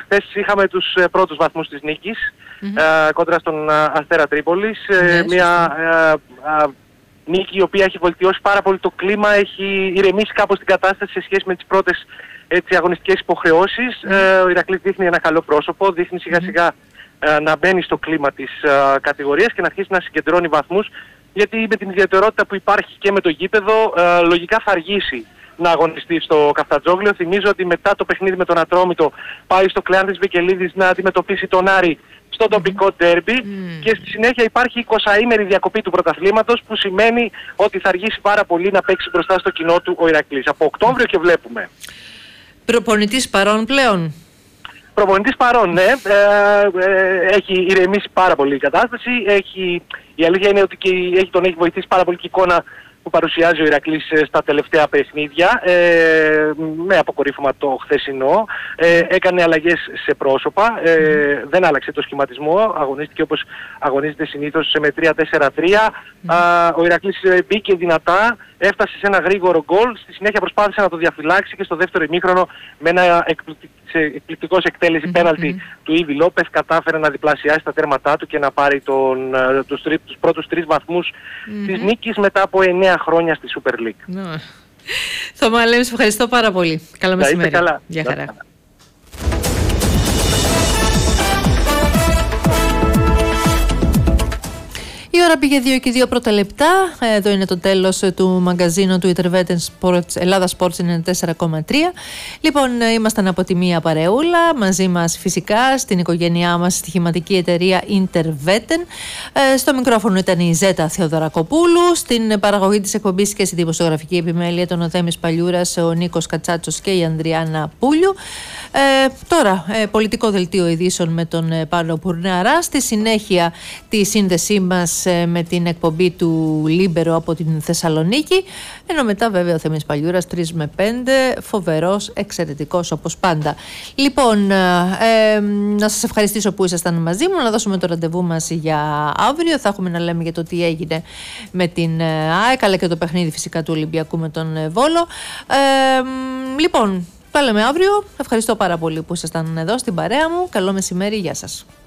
Χθες είχαμε τους πρώτους βαθμούς της νίκης κόντρα στον Αστέρα Τρίπολης. Μια νίκη η οποία έχει βελτιώσει πάρα πολύ το κλίμα, έχει ηρεμήσει κάπως την κατάσταση σε σχέση με τις πρώτες αγωνιστικές υποχρεώσεις. Ο Ηρακλής δείχνει ένα καλό πρόσωπο, δείχνει σιγά σιγά να μπαίνει στο κλίμα της κατηγορίας και να αρχίσει να συγκεντρώνει βαθμούς, γιατί με την ιδιαιτερότητα που υπάρχει και με το γήπεδο λογικά θα αργήσει να αγωνιστεί στο Καφτατζόγλιο. Θυμίζω ότι μετά το παιχνίδι με τον Ατρόμητο πάει στο Κλεάνθης Βικελίδης να αντιμετωπίσει τον Άρη στο τοπικό ντέρμπι και στη συνέχεια υπάρχει 20ημερη διακοπή του πρωταθλήματος, που σημαίνει ότι θα αργήσει πάρα πολύ να παίξει μπροστά στο κοινό του ο Ηρακλής. Από Οκτώβριο και βλέπουμε. Προπονητής παρών πλέον. Προπονητής παρών, ναι. Έχει ηρεμήσει πάρα πολύ η κατάσταση. Η αλήθεια είναι ότι τον έχει βοηθήσει πάρα πολύ και η εικόνα που παρουσιάζει ο Ηρακλής στα τελευταία παιχνίδια, με αποκορύφωμα το χθεσινό. Έκανε αλλαγές σε πρόσωπα, δεν άλλαξε το σχηματισμό, αγωνίστηκε όπως αγωνίζεται συνήθως με 3-4-3. Ο Ηρακλής μπήκε δυνατά, έφτασε σε ένα γρήγορο γκολ, στη συνέχεια προσπάθησε να το διαφυλάξει και στο δεύτερο ημίχρονο με ένα εκπληκτικός εκτέλεση πέναλτι του Ήβι Λόπεθ κατάφερε να διπλασιάσει τα τέρματά του και να πάρει τους πρώτους 3 βαθμούς της νίκης μετά από 9 χρόνια στη Super League. Θωμά Λέμι, σε ευχαριστώ πάρα πολύ. Καλό μεσημέρι. Καλά. Γεια χαρά. Η ώρα πήγε 2 και 2 πρώτα λεπτά. Εδώ είναι το τέλος του μαγκαζίνου του Intervetten Sports, Ελλάδα Sports 94,3. Λοιπόν, ήμασταν από τη μία παρεούλα, μαζί μας φυσικά στην οικογένειά μας στοιχηματική εταιρεία Intervetten. Στο μικρόφωνο ήταν η Ζέτα Θεοδωρακοπούλου, στην παραγωγή της εκπομπής και στη δημοσιογραφική επιμέλεια τον ο Θέμης Παλιούρας, ο Νίκος Κατσάτσος και η Ανδριάννα Πούλιου. Τώρα, πολιτικό δελτίο ειδήσεων με τον Παύλο Πουρναρά. Στη συνέχεια τη σύνδεσή μας με την εκπομπή του Λίμπερο από την Θεσσαλονίκη. Ενώ μετά βέβαια ο Θέμης Παλιούρας 3 με 5, φοβερός, εξαιρετικός όπως πάντα. Λοιπόν, να σας ευχαριστήσω που ήσασταν μαζί μου, να δώσουμε το ραντεβού μας για αύριο. Θα έχουμε να λέμε για το τι έγινε με την ΑΕΚ, αλλά και το παιχνίδι φυσικά του Ολυμπιακού με τον Βόλο. Λοιπόν, τα λέμε αύριο. Ευχαριστώ πάρα πολύ που ήσασταν εδώ στην παρέα μου. Καλό μεσημέρι, γεια σας.